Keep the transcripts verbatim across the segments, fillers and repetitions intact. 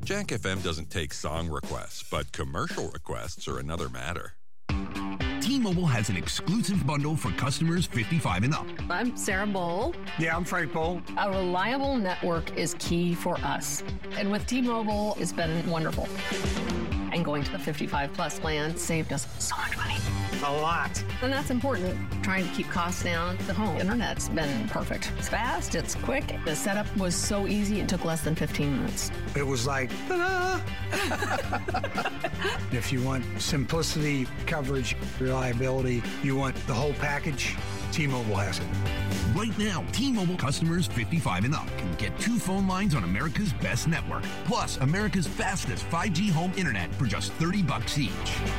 Jack F M doesn't take song requests, but commercial requests are another matter. T-Mobile has an exclusive bundle for customers fifty-five and up. I'm Sarah Bowl. Yeah, I'm Frank Bowl. A reliable network is key for us. And with T-Mobile, it's been wonderful. And going to the fifty-five plus plan saved us so much money. A lot. And that's important. Trying to keep costs down. The home internet's been perfect. It's fast, it's quick. The setup was so easy, it took less than fifteen minutes. It was like, ta-da! If you want simplicity, coverage, reliability, you want the whole package, T-Mobile has it. Right now, T-Mobile customers fifty-five and up can get two phone lines on America's best network, plus America's fastest five G home internet for just thirty bucks each.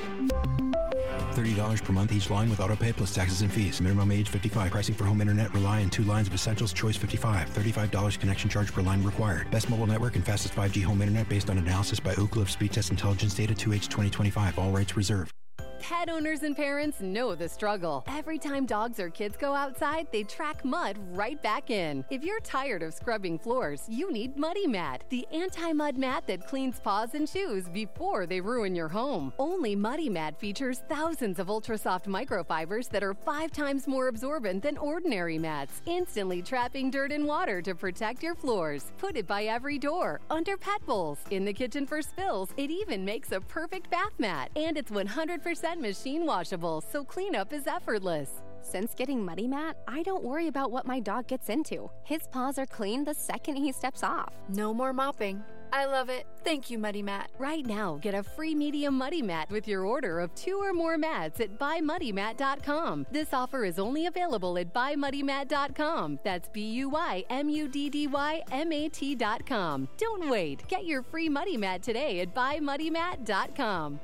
thirty dollars per month each line with autopay plus taxes and fees. Minimum age fifty-five. Pricing for home internet rely on two lines of Essentials Choice fifty-five. thirty-five dollars connection charge per line required. Best mobile network and fastest five G home internet based on analysis by Oak Cliff Speed Test Intelligence Data two H twenty twenty-five. All rights reserved. Pet owners and parents know the struggle. Every time dogs or kids go outside, they track mud right back in. If you're tired of scrubbing floors, you need Muddy Mat, the anti-mud mat that cleans paws and shoes before they ruin your home. Only Muddy Mat features thousands of ultra-soft microfibers that are five times more absorbent than ordinary mats, instantly trapping dirt and water to protect your floors. Put it by every door, under pet bowls, in the kitchen for spills. It even makes a perfect bath mat. And it's one hundred percent machine washable, so cleanup is effortless. Since getting Muddy Mat, I don't worry about what my dog gets into. His paws are clean the second he steps off. No more mopping. I love it. Thank you, Muddy Mat. Right now, get a free medium Muddy Mat with your order of two or more mats at buy muddy mat dot com. This offer is only available at buy muddy mat dot com. That's B U Y M U D D Y M A T dot com. Don't wait. Get your free Muddy Mat today at buy muddy mat dot com.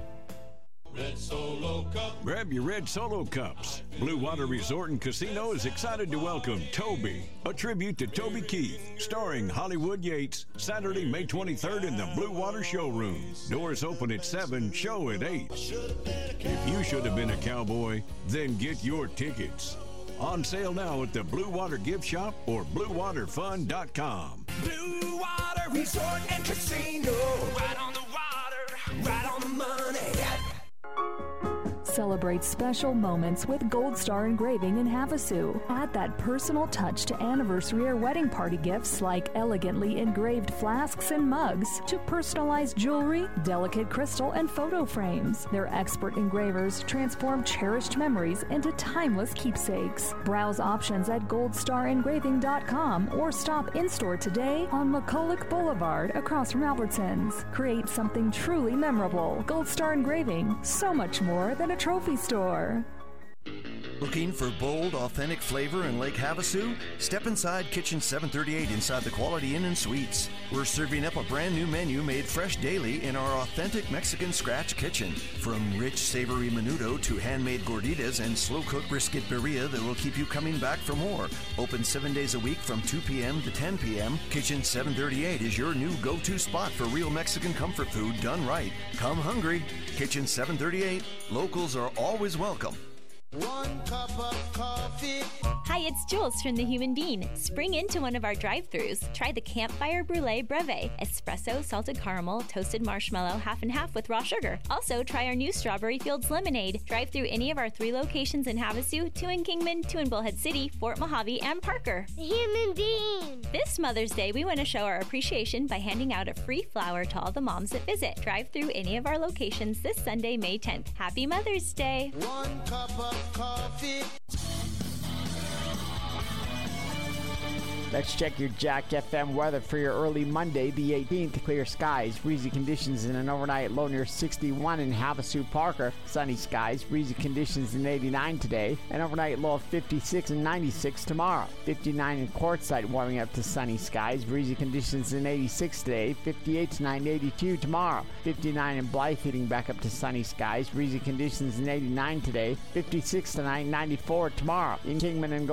Red Solo Cup. Grab your Red Solo Cups. Blue Water Resort and Casino is excited to welcome Toby, a tribute to Toby Keith, starring Hollywood Yates, Saturday, May twenty-third in the Blue Water Showroom. Doors open at seven, show at eight. If you should have been a cowboy, then get your tickets. On sale now at the Blue Water Gift Shop or blue water fun dot com. Blue Water Resort and Casino. Right on the water, right on the money. Celebrate special moments with Gold Star Engraving in Havasu. Add that personal touch to anniversary or wedding party gifts like elegantly engraved flasks and mugs to personalized jewelry, delicate crystal, and photo frames. Their expert engravers transform cherished memories into timeless keepsakes. Browse options at gold star engraving dot com or stop in-store today on McCulloch Boulevard across from Albertsons. Create something truly memorable. Gold Star Engraving, so much more than a trophy store. Looking for bold, authentic flavor in Lake Havasu? Step inside Kitchen seven thirty-eight inside the Quality Inn and Suites. We're serving up a brand new menu made fresh daily in our authentic Mexican scratch kitchen. From rich, savory menudo to handmade gorditas and slow-cooked brisket birria that will keep you coming back for more. Open seven days a week from two p.m. to ten p.m., Kitchen seven thirty-eight is your new go-to spot for real Mexican comfort food done right. Come hungry. Kitchen seven thirty-eight. Locals are always welcome. One cup of coffee. Hi, it's Jules from The Human Bean. Spring into one of our drive-thrus. Try the Campfire Brulee Brevet. Espresso, salted caramel, toasted marshmallow, half and half with raw sugar. Also, try our new Strawberry Fields Lemonade. Drive through any of our three locations in Havasu, two in Kingman, two in Bullhead City, Fort Mojave, and Parker. The Human Bean. This Mother's Day, we want to show our appreciation by handing out a free flower to all the moms that visit. Drive through any of our locations this Sunday, May tenth. Happy Mother's Day. One cup of coffee. Let's check your Jack F M weather for your early Monday, the eighteenth. Clear skies, breezy conditions, and an overnight low near sixty-one in Havasu, Parker. Sunny skies, breezy conditions in eighty-nine today. An overnight low of fifty-six and ninety-six tomorrow. fifty-nine in Quartzsite, warming up to sunny skies, breezy conditions in eighty-six today. fifty-eight tonight, eighty-two tomorrow. fifty-nine in Blythe, heating back up to sunny skies, breezy conditions in eighty-nine today. fifty-six tonight, ninety-four tomorrow. In Kingman and